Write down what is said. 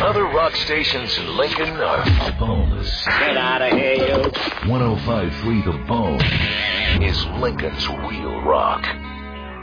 other rock stations in Lincoln are boneless. Get out of here, you. 105.3 The Bone is Lincoln's real rock.